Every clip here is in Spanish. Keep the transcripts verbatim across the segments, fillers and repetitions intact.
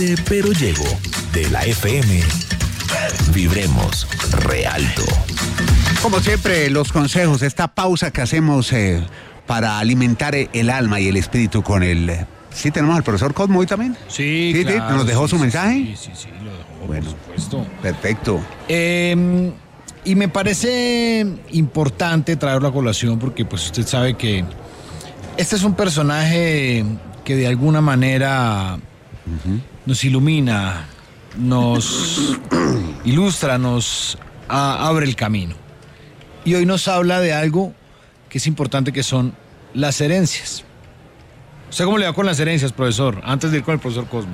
Pero llego de la F M. Vibremos re alto. Como siempre, los consejos, esta pausa que hacemos eh, para alimentar el alma y el espíritu con el... ¿Sí tenemos al profesor Cosmo hoy también? Sí, ¿Sí, claro, sí? ¿Nos dejó sí, su sí, mensaje? Sí, sí, sí, lo dejó, bueno, por supuesto. Perfecto. Eh, y me parece importante traerlo a colación porque pues usted sabe que este es un personaje que de alguna manera uh-huh. nos ilumina, nos ilustra, nos a, abre el camino. Y hoy nos habla de algo que es importante, que son las herencias. ¿Usted cómo le va con las herencias, profesor? Antes de ir con el profesor Cosmo.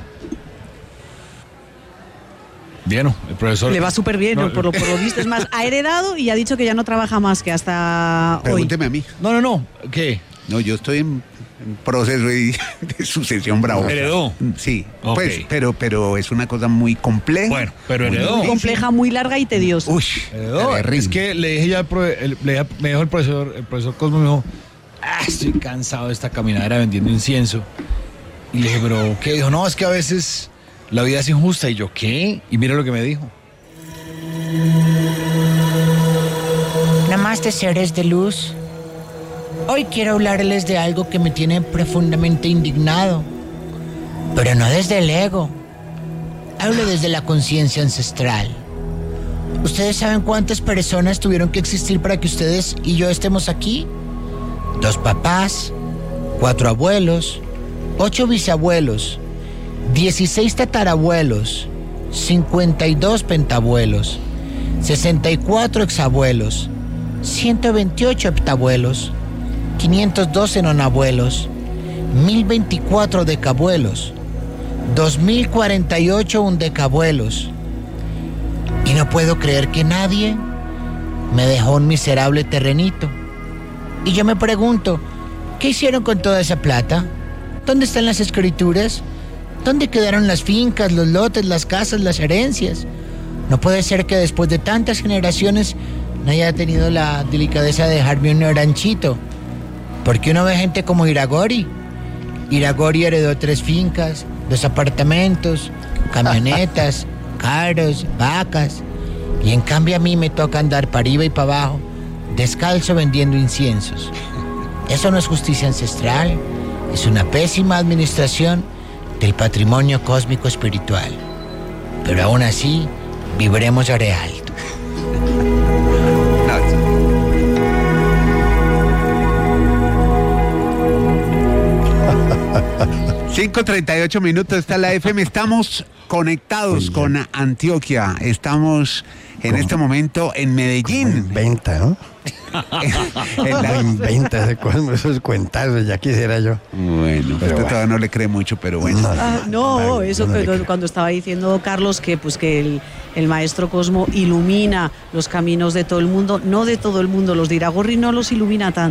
Bien, el profesor... Le va súper bien, no, por, lo, por lo visto. Es más, ha heredado y ha dicho que ya no trabaja más que hasta Pregúnteme hoy. a mí. No, no, no. ¿Qué? No, yo estoy en, en proceso de, de sucesión bravo. ¿Heredó? Sí, okay. Pues, pero, pero es una cosa muy compleja. Bueno, pero heredó. Muy compleja, muy larga y tediosa. Uy, heredó. Es que le dije ya, el, el, le, me dijo el profesor, el profesor Cosmo, me dijo, ah, estoy cansado de esta caminadera vendiendo incienso. Y le dije, pero ¿qué? Dijo, no, es que a veces la vida es injusta. Y yo, ¿qué? Y mira lo que me dijo. Namaste, seres de luz. Hoy quiero hablarles de algo que me tiene profundamente indignado, pero no desde el ego. Hablo desde la conciencia ancestral. ¿Ustedes saben cuántas personas tuvieron que existir para que ustedes y yo estemos aquí? Dos papás, cuatro abuelos, ocho bisabuelos, dieciséis tatarabuelos, cincuenta y dos pentabuelos, sesenta y cuatro exabuelos, ciento veintiocho heptabuelos, quinientos doce nonabuelos, mil veinticuatro decabuelos, dos mil cuarenta y ocho undecabuelos. Y no puedo creer que nadie me dejó un miserable terrenito. Y yo me pregunto, ¿qué hicieron con toda esa plata? ¿Dónde están las escrituras? ¿Dónde quedaron las fincas, los lotes, las casas, las herencias? No puede ser que después de tantas generaciones no haya tenido la delicadeza de dejarme un ranchito. Porque uno ve gente como Iragori. Iragori heredó tres fincas, dos apartamentos, camionetas, carros, vacas. Y en cambio a mí me toca andar para arriba y para abajo, descalzo vendiendo inciensos. Eso no es justicia ancestral, es una pésima administración del patrimonio cósmico espiritual. Pero aún así, vibremos re alto. cinco treinta y ocho minutos, está la F M, estamos conectados sí, con Antioquia, estamos en con, este momento en Medellín. Inventa, ¿no? en la... inventa esos cuentazos, ya quisiera yo. Bueno, usted bueno. todavía no le cree mucho, pero bueno. No, ah, no, no eso no que, cuando estaba diciendo Carlos que pues que el, el maestro Cosmo ilumina los caminos de todo el mundo, no de todo el mundo, los de Iragorri no los ilumina tanto.